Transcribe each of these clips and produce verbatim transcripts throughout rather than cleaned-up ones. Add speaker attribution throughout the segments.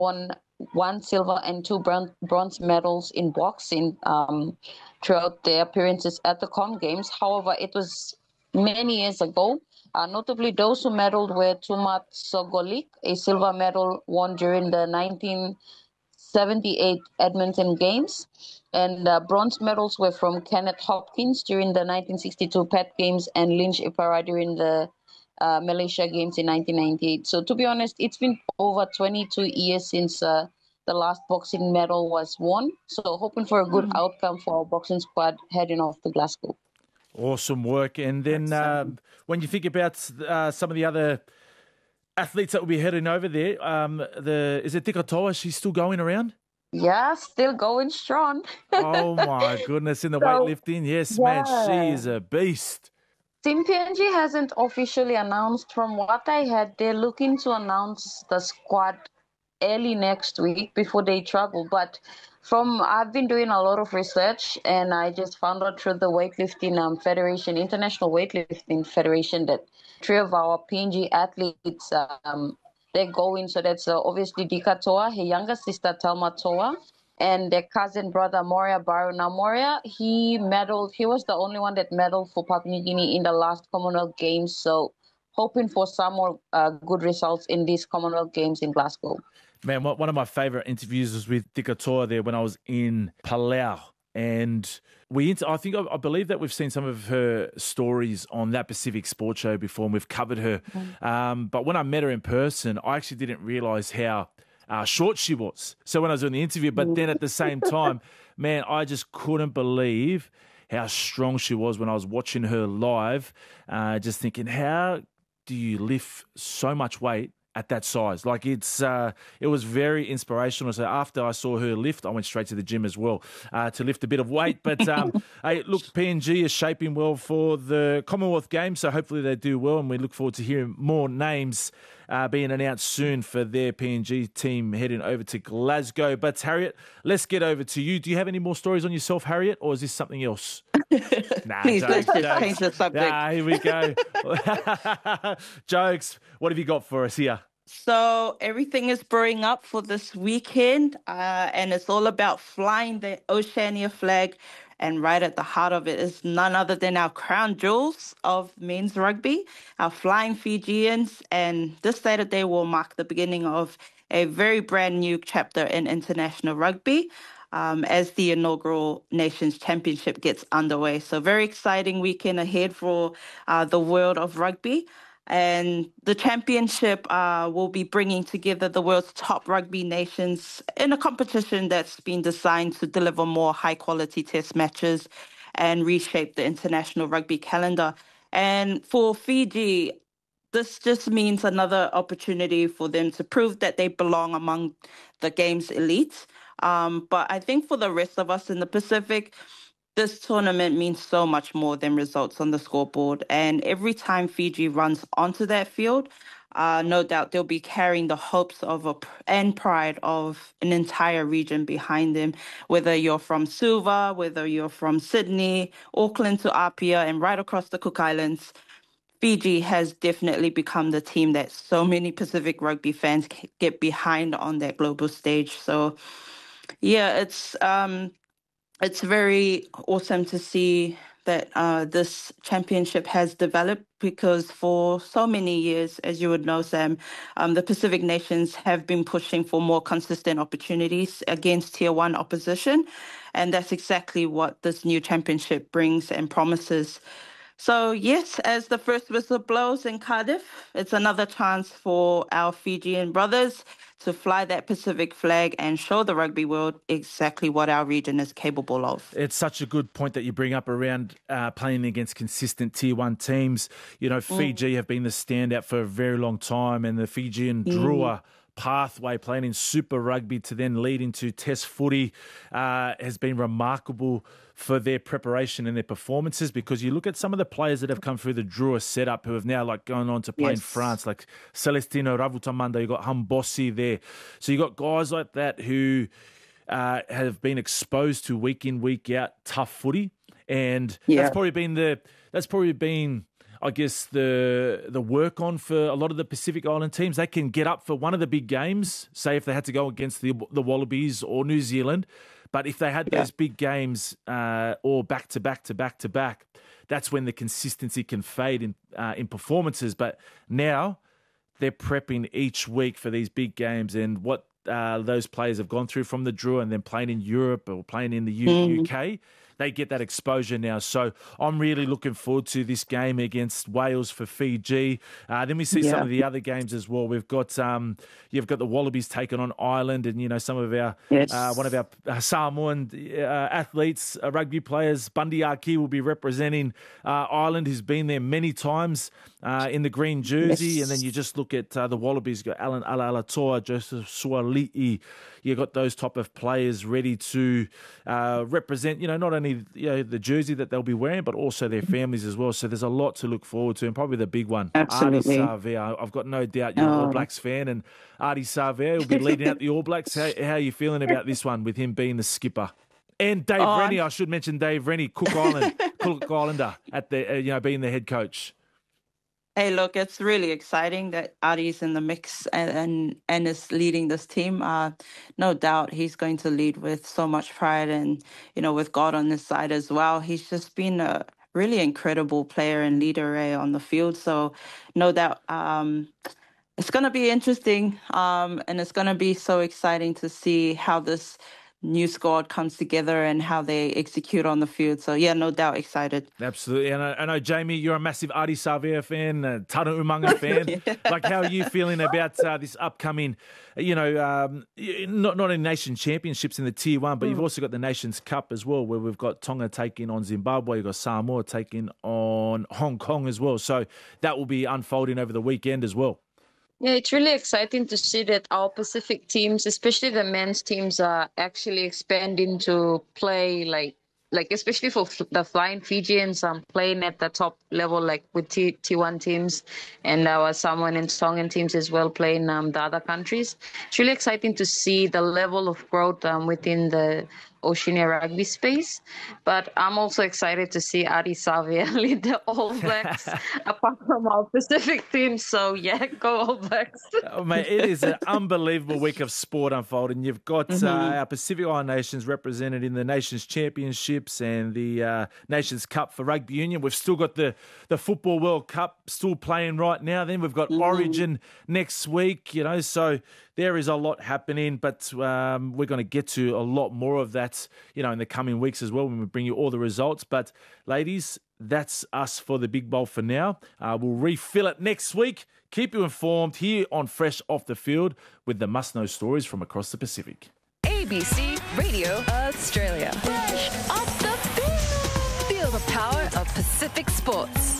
Speaker 1: won one silver and two bron- bronze medals in boxing um, throughout their appearances at the Com Games. However, it was many years ago. Uh, notably, those who medaled were Tumat Sogolik, a silver medal won during the nineteen seventy-eight Edmonton Games, and uh, bronze medals were from Kenneth Hopkins during the nineteen sixty-two Perth Games and Lynch Ipara during the uh, Malaysia Games in nineteen ninety-eight. So to be honest, it's been over twenty-two years since uh, the last boxing medal was won. So hoping for a good mm. outcome for our boxing squad heading off to Glasgow.
Speaker 2: Awesome work. And then uh, when you think about uh, some of the other athletes that will be heading over there, um, the is it Tikatoa? She's still going around?
Speaker 1: Yeah, still going strong.
Speaker 2: Oh, my goodness. In the so, weightlifting, yes, yeah. man, she is a beast.
Speaker 1: Team P N G hasn't officially announced. From what I heard, they're looking to announce the squad early next week before they travel. But from I've been doing a lot of research, and I just found out through the weightlifting um, federation, International Weightlifting Federation, that three of our P N G athletes um, they're going. So that's uh, obviously Dika Toa, her younger sister Talma Toa, and their cousin brother Moria Baru. Now Moria, he medaled. He was the only one that medaled for Papua New Guinea in the last Commonwealth Games. So hoping for some more uh, good results in these Commonwealth Games in Glasgow.
Speaker 2: Man, one of my favourite interviews was with Tikatoa there when I was in Palau. And we, I think, I believe that we've seen some of her stories on that Pacific Sports Show before, and we've covered her. Mm-hmm. Um, but when I met her in person, I actually didn't realise how uh, short she was. So when I was doing the interview, but then at the same time, man, I just couldn't believe how strong she was when I was watching her live, uh, just thinking, how do you lift so much weight at that size? Like it's, uh, it was very inspirational. So after I saw her lift, I went straight to the gym as well uh, to lift a bit of weight. But um, hey, look, P N G is shaping well for the Commonwealth Games, so hopefully they do well, and we look forward to hearing more names uh, being announced soon for their P N G team heading over to Glasgow. But Harriet, let's get over to you. Do you have any more stories on yourself, Harriet, or is this something else?
Speaker 3: Nah, Please, jokes, let's just change the subject.
Speaker 2: Ah, here we go. Jokes. What have you got for us here?
Speaker 3: So everything is brewing up for this weekend, uh, and it's all about flying the Oceania flag. And right at the heart of it is none other than our crown jewels of men's rugby, our flying Fijians. And this Saturday will mark the beginning of a very brand new chapter in international rugby. Um, as the inaugural Nations Championship gets underway. So very exciting weekend ahead for uh, the world of rugby. And the championship uh, will be bringing together the world's top rugby nations in a competition that's been designed to deliver more high-quality test matches and reshape the international rugby calendar. And for Fiji, this just means another opportunity for them to prove that they belong among the game's elites. Um, but I think for the rest of us in the Pacific, this tournament means so much more than results on the scoreboard. And every time Fiji runs onto that field, uh, no doubt they'll be carrying the hopes of a, and pride of an entire region behind them. Whether you're from Suva, whether you're from Sydney, Auckland to Apia, and right across the Cook Islands, Fiji has definitely become the team that so many Pacific rugby fans get behind on that global stage. So, yeah, it's um, it's very awesome to see that uh, this championship has developed, because for so many years, as you would know, Sam, um, the Pacific nations have been pushing for more consistent opportunities against tier one opposition. And that's exactly what this new championship brings and promises. So yes, as the first whistle blows in Cardiff, it's another chance for our Fijian brothers to fly that Pacific flag and show the rugby world exactly what our region is capable of.
Speaker 2: It's such a good point that you bring up around uh, playing against consistent tier one teams. You know, Fiji mm. have been the standout for a very long time, and the Fijian mm. Drua pathway playing in Super Rugby to then lead into Test footy uh, has been remarkable for their preparation and their performances, because you look at some of the players that have come through the Drua setup who have now like gone on to play yes. in France, like Celestino Ravutamanda, you got Hambossi there. So you got guys like that who uh, have been exposed to week in, week out tough footy, and yeah. that's probably been the that's probably been I guess, the the work on for a lot of the Pacific Island teams. They can get up for one of the big games, say if they had to go against the the Wallabies or New Zealand. But if they had
Speaker 3: Yeah.
Speaker 2: those big games uh, or back to back to back to back, that's when the consistency can fade in uh, in performances. But now they're prepping each week for these big games, and what uh, those players have gone through from the Drua and then playing in Europe or playing in the U-
Speaker 3: Mm.
Speaker 2: UK, they get that exposure now. So I'm really looking forward to this game against Wales for Fiji. Uh, then we see some
Speaker 3: Yeah.
Speaker 2: of the other games as well. We've got um, you've got the Wallabies taking on Ireland, and you know some of our
Speaker 3: Yes.
Speaker 2: uh, one of our uh, Samoan uh, athletes, uh, rugby players, Bundy Aki will be representing uh, Ireland, who's been there many times uh, in the green jersey.
Speaker 3: Yes.
Speaker 2: And then you just look at uh, the Wallabies. You've got Alan Alaalatoa, Joseph Suali'i. You've got those type of players ready to uh, represent, you know, not only you know, the jersey that they'll be wearing, but also their families as well. So there's a lot to look forward to, and probably the big one,
Speaker 3: Absolutely.
Speaker 2: Artie Savea. I've got no doubt you're an All
Speaker 3: Oh.
Speaker 2: Blacks fan, and Artie Savea will be leading out the All Blacks. How, how are you feeling about this one with him being the skipper? And Dave
Speaker 3: Oh,
Speaker 2: Rennie,
Speaker 3: I'm-
Speaker 2: I should mention Dave Rennie, Cook Island, Cook Islander, at the uh, you know being the head coach.
Speaker 3: Hey, look, it's really exciting that Adi's in the mix and, and and is leading this team. Uh, no doubt he's going to lead with so much pride and, you know, with God on his side as well. He's just been a really incredible player and leader eh, on the field. So no doubt um, it's going to be interesting um, and it's going to be so exciting to see how this new squad comes together and how they execute on the field. So, yeah, no doubt excited.
Speaker 2: Absolutely. And I, I know, Jamie, you're a massive Artie Savea fan, a Tana Umaga fan. Like, how are you feeling about uh, this upcoming, you know, um, not, not in nation championships in the tier one, but you've also got the Nations Cup as well, where we've got Tonga taking on Zimbabwe, you've got Samoa taking on Hong Kong as well. So that will be unfolding over the weekend as well.
Speaker 1: Yeah, it's really exciting to see that our Pacific teams, especially the men's teams, are actually expanding to play like, like especially for f- the Flying Fijians, um, playing at the top level, like with T T1 teams, and our Samoan and Tongan teams as well, playing um the other countries. It's really exciting to see the level of growth um within the Oceania rugby space. But I'm also excited to see Adi Savia lead the All Blacks, apart from our Pacific team. So yeah, go All Blacks.
Speaker 2: Oh, mate, it is an unbelievable week of sport unfolding. You've got
Speaker 3: Mm-hmm.
Speaker 2: uh, our Pacific Island nations represented in the Nations Championships and the uh, Nations Cup for rugby union. We've still got the, the Football World Cup still playing right now. Then we've got
Speaker 3: Mm-hmm.
Speaker 2: Origin next week, you know, so there is a lot happening, but um, we're going to get to a lot more of that, you know, in the coming weeks as well when we bring you all the results. But ladies, that's us for the Big Bowl for now. Uh, we'll refill it next week. Keep you informed here on Fresh Off the Field with the must-know stories from across the Pacific.
Speaker 4: A B C Radio Australia. Fresh off the field. Feel the power of Pacific sports.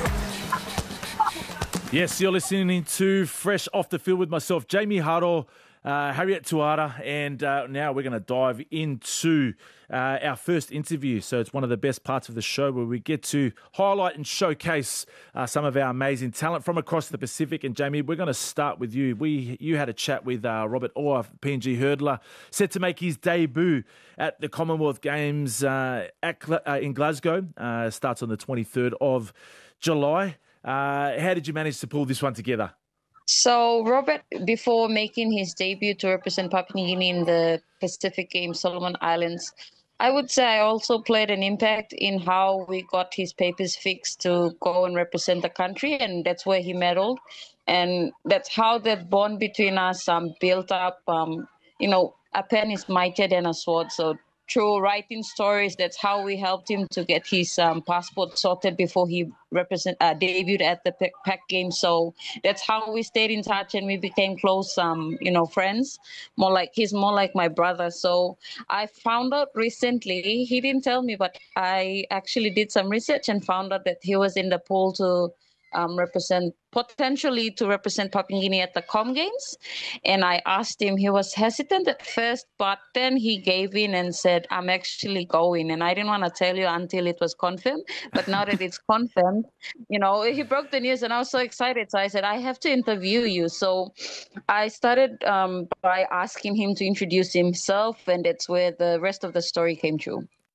Speaker 2: Yes, you're listening to Fresh Off the Field with myself, Jamie Haro, uh, Harriet Tuara, and uh, now we're going to dive into uh, our first interview. So it's one of the best parts of the show where we get to highlight and showcase uh, some of our amazing talent from across the Pacific. And Jamie, we're going to start with you. We You had a chat with uh, Robert Orr, P N G hurdler, set to make his debut at the Commonwealth Games uh, at, uh, in Glasgow. Uh, starts on the twenty-third of July. Uh, how did you manage to pull this one together?
Speaker 1: So Robert, before making his debut to represent Papua New Guinea in the Pacific Games, Solomon Islands, I would say I also played an impact in how we got his papers fixed to go and represent the country, and that's where he medaled. And that's how that bond between us um, built up. Um, you know, a pen is mightier than a sword, so through writing stories, that's how we helped him to get his um, passport sorted before he represent uh, debuted at the P- PAC game. So that's how we stayed in touch and we became close, um, you know, friends. More like he's more like my brother. So I found out recently, he didn't tell me, but I actually did some research and found out that he was in the pool to um, represent, potentially to represent Papua New Guinea at the Com Games. And I asked him, he was hesitant at first, but then he gave in and said, I'm actually going. And I didn't want to tell you until it was confirmed. But now that it's confirmed, you know, he broke the news and I was so excited. So I said, I have to interview you. So I started um, by asking him to introduce himself. And that's where the rest of the story came true.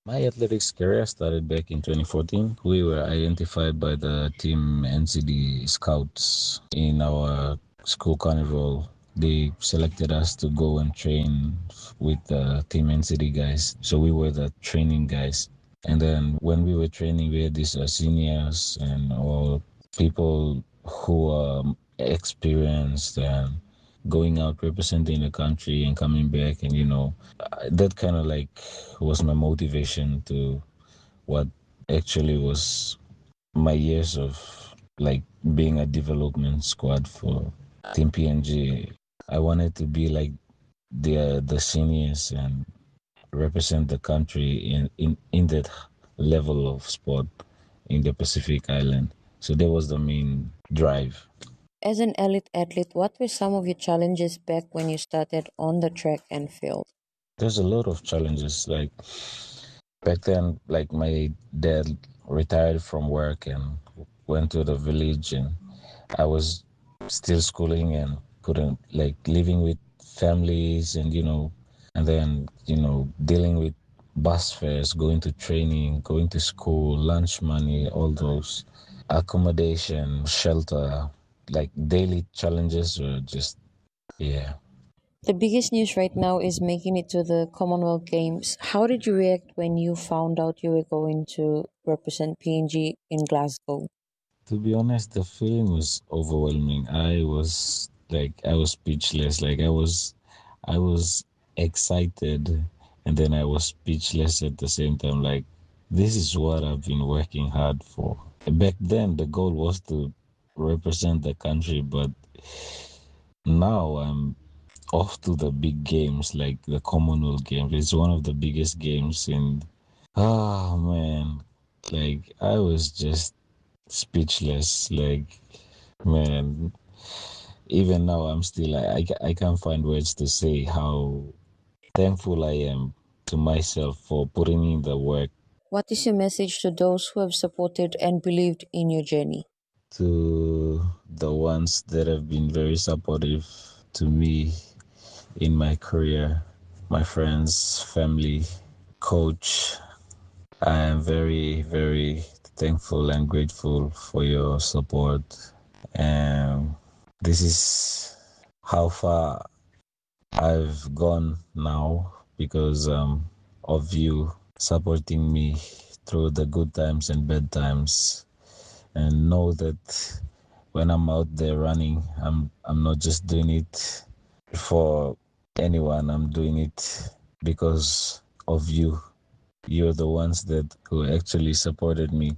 Speaker 5: My athletics career started back in twenty fourteen. We were identified by the team N C D Scouts in our school carnival. They selected us to go and train with the team N C D guys. So we were the training guys. And then when we were training, we had these uh, seniors and all people who are experienced and going out representing the country and coming back, and you know that kind of like was my motivation to what actually was my years of like being a development squad for Team P N G. I wanted to be like the the seniors and represent the country in in in that level of sport in the Pacific Island. So that was the main drive.
Speaker 6: As an elite athlete, what were some of your challenges back when you started on the track and field?
Speaker 5: There's a lot of challenges. Like back then, like my dad retired from work and went to the village, and I was still schooling and couldn't like living with families, and you know, and then you know dealing with bus fares, going to training, going to school, lunch money, all those, accommodation, shelter, like daily challenges were just, yeah.
Speaker 6: The biggest news right now is making it to the Commonwealth Games. How did you react when you found out you were going to represent P N G in Glasgow?
Speaker 5: To be honest, the feeling was overwhelming. I was like, I was speechless. Like I was, I was excited, and then I was speechless at the same time. Like, this is what I've been working hard for. Back then, the goal was to represent the country, but now I'm off to the big games, like the Commonwealth Games. It's one of the biggest games in, oh man, like I was just speechless. Like, man, even now I'm still, I, I can't find words to say how thankful I am to myself for putting in the work.
Speaker 6: What is your message to those who have supported and believed in your journey?
Speaker 5: To the ones that have been very supportive to me in my career, my friends, family, coach, I am very, very thankful and grateful for your support. And this is how far I've gone now because um, of you supporting me through the good times and bad times. And know that when I'm out there running, I'm I'm not just doing it for anyone. I'm doing it because of you. You're the ones that who actually supported me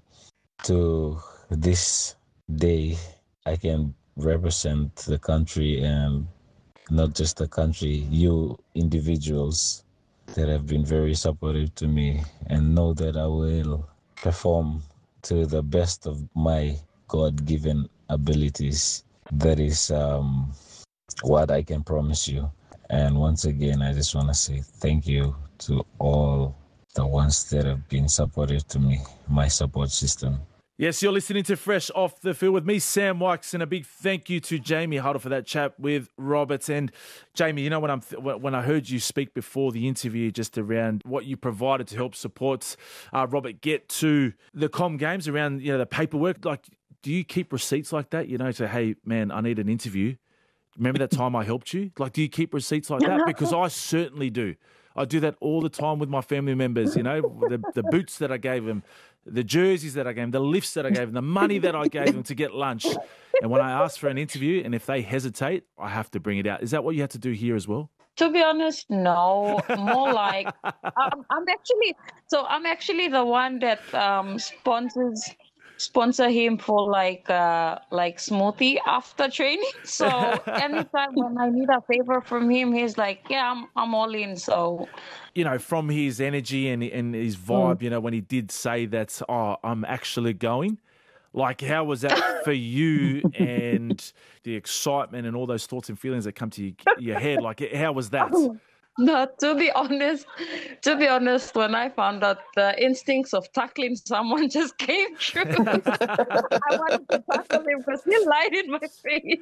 Speaker 5: to this day. I can represent the country, and not just the country, you individuals that have been very supportive to me, and know that I will perform to the best of my God-given abilities. That is um, what I can promise you. And once again, I just want to say thank you to all the ones that have been supportive to me, my support system.
Speaker 2: Yes, you're listening to Fresh Off the Field with me, Sam Wykes, and a big thank you to Jamie Huddle for that chat with Robert. And Jamie, you know, when I'm th- when I heard you speak before the interview, just around what you provided to help support uh, Robert get to the Com Games, around you know the paperwork. Like, do you keep receipts like that? You know, say, hey, man, I need an interview. Remember that time I helped you? Like, do you keep receipts like that? Because I certainly do. I do that all the time with my family members, you know, the, the boots that I gave them, the jerseys that I gave them, the lifts that I gave them, the money that I gave them to get lunch. And when I ask for an interview, and if they hesitate, I have to bring it out. Is that what you had to do here as well?
Speaker 1: To be honest, no. More like um, I'm actually so I'm actually the one that um, sponsors sponsor him for like uh like smoothie after training. So anytime when I need a favor from him, he's like, yeah, I'm I'm all in. So
Speaker 2: you know, from his energy and and his vibe, mm. you know, when he did say that, oh, I'm actually going. Like, how was that for you, and the excitement and all those thoughts and feelings that come to your, your head? Like, how was that?
Speaker 1: No, to be honest, to be honest, when I found out, the instincts of tackling someone just came true. I wanted to tackle him because he lied in my face.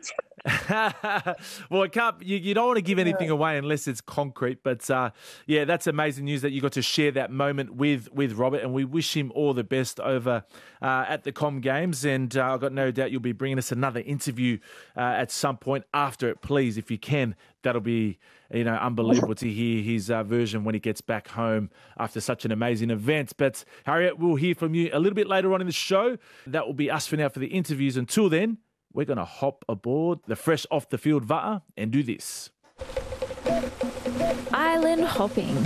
Speaker 2: well, it can't, you, you don't want to give anything away unless it's concrete. But uh, yeah, that's amazing news that you got to share that moment with with Robert, and we wish him all the best over uh, at the Com Games. And uh, I've got no doubt you'll be bringing us another interview uh, at some point after it, please, if you can. That'll be, you know, unbelievable to hear his uh, version when he gets back home after such an amazing event. But Harriet, we'll hear from you a little bit later on in the show. That will be us for now for the interviews. Until then, we're going to hop aboard the fresh off the field Va'a and do this.
Speaker 7: Island hopping.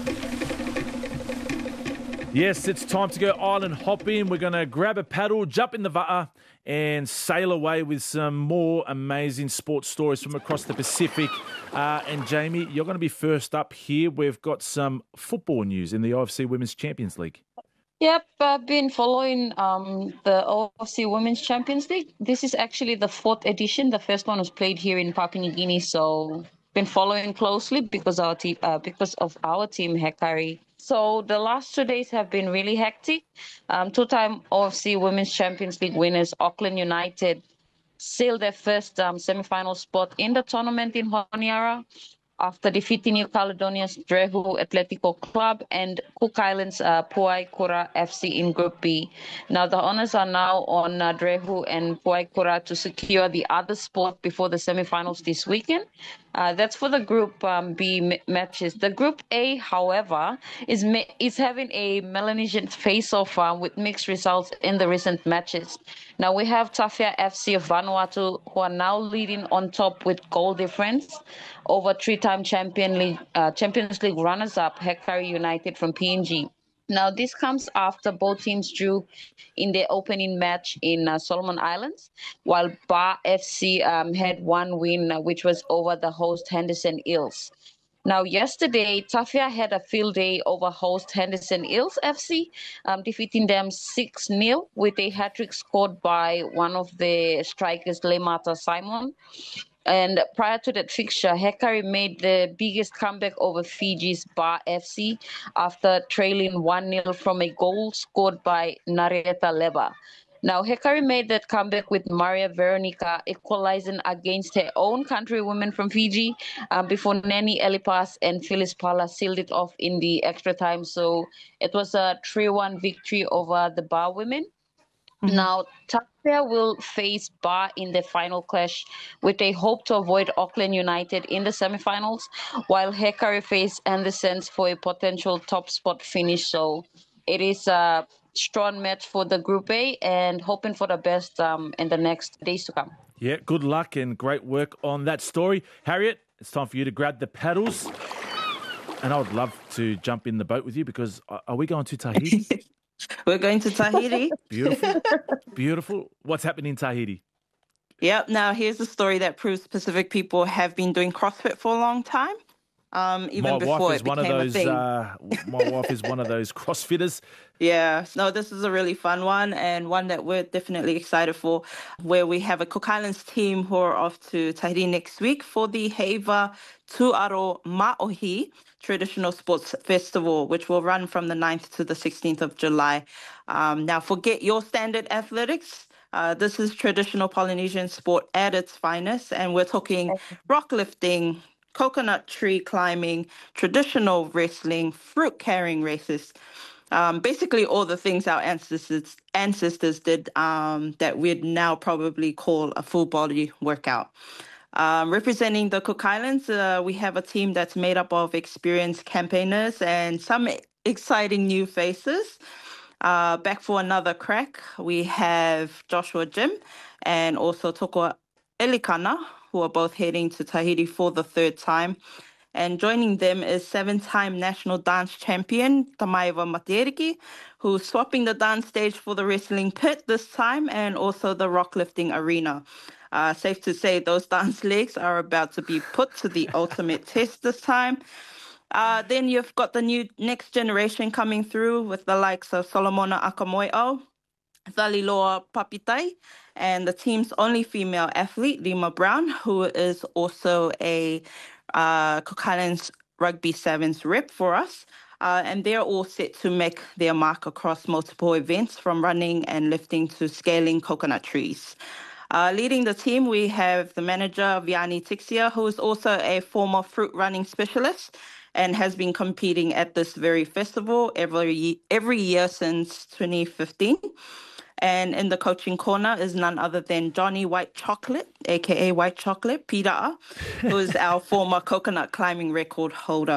Speaker 2: Yes, it's time to go island hopping. We're going to grab a paddle, jump in the Va'a, and sail away with some more amazing sports stories from across the Pacific. Uh, and Jamie, you're going to be first up here. We've got some football news in the O F C Women's Champions League.
Speaker 1: Yep, I've been following um, the O F C Women's Champions League. This is actually the fourth edition. The first one was played here in Papua New Guinea, so been following closely because our team, uh, because of our team, Hekari. So the last two days have been really hectic. Um, two-time O F C Women's Champions League winners Auckland United sealed their first um, semi-final spot in the tournament in Honiara after defeating New Caledonia's Drehu Atletico Club and Cook Islands' uh, Puai Kura F C in Group B. Now, the honors are now on uh, Drehu and Puai Kura to secure the other spot before the semifinals this weekend. Uh, that's for the Group um, B m- matches. The Group A, however, is ma- is having a Melanesian face-off uh, with mixed results in the recent matches. Now, we have Tafia F C of Vanuatu, who are now leading on top with goal difference over three-time Champion League, uh, Champions League runners-up Hekari United from P N G. Now, this comes after both teams drew in their opening match in uh, Solomon Islands, while Bar F C um, had one win, uh, which was over the host Henderson Eels. Now, yesterday, Tafia had a field day over host Henderson Eels F C, um, defeating them six nil with a hat-trick scored by one of the strikers, Lemata Simon. And prior to that fixture, Hekari made the biggest comeback over Fiji's Bar F C after trailing one nil from a goal scored by Narieta Leba. Now, Hekari made that comeback with Maria Veronica equalizing against her own countrywomen from Fiji um, before Nani Elipas and Phyllis Pala sealed it off in the extra time. So it was a three one victory over the Bar women. Mm-hmm. Now, Tafia will face Bar in the final clash with a hope to avoid Auckland United in the semifinals, while Hekari face Andersons for a potential top spot finish. So it is a strong match for the Group A and hoping for the best um, in the next days to come.
Speaker 2: Yeah, good luck and great work on that story. Harriet, it's time for you to grab the paddles. And I would love to jump in the boat with you because are we going to Tahiti?
Speaker 3: We're going to Tahiti.
Speaker 2: Beautiful. Beautiful. What's happening in Tahiti?
Speaker 3: Yep. Now, here's a story that proves Pacific people have been doing CrossFit for a long time. Um, even
Speaker 2: my
Speaker 3: before
Speaker 2: wife is
Speaker 3: it
Speaker 2: one
Speaker 3: became
Speaker 2: of
Speaker 3: a
Speaker 2: those.
Speaker 3: thing.
Speaker 2: Uh, my wife is one of those CrossFitters.
Speaker 3: Yeah, no, this is a really fun one and one that we're definitely excited for, where we have a Cook Islands team who are off to Tahiti next week for the Heiva Tuaro Maohi Traditional Sports Festival, which will run from the ninth to the sixteenth of July. Um, now, forget your standard athletics. Uh, this is traditional Polynesian sport at its finest, and we're talking rock lifting, coconut tree climbing, traditional wrestling, fruit carrying races. Um, basically all the things our ancestors ancestors did um, that we'd now probably call a full body workout. Um, representing the Cook Islands, uh, we have a team that's made up of experienced campaigners and some exciting new faces. Uh, back for another crack, we have Joshua Jim and also Toko Elikana, who are both heading to Tahiti for the third time. And joining them is seven-time national dance champion Tamaiva Matieriki, who's swapping the dance stage for the wrestling pit this time and also the rock lifting arena. Uh, safe to say those dance legs are about to be put to the ultimate test this time. Uh, then you've got the new next generation coming through with the likes of Solomona Akamoe'o, Thaliloa Papitai, and the team's only female athlete, Lima Brown, who is also a uh, Cook Islands Rugby Sevens rep for us. Uh, and they're all set to make their mark across multiple events, from running and lifting to scaling coconut trees. Uh, leading the team, we have the manager, Vianney Tixia, who is also a former fruit running specialist and has been competing at this very festival every, every year since twenty fifteen. And in the coaching corner is none other than Johnny White Chocolate, aka White Chocolate, Peter, who is our former coconut climbing record holder.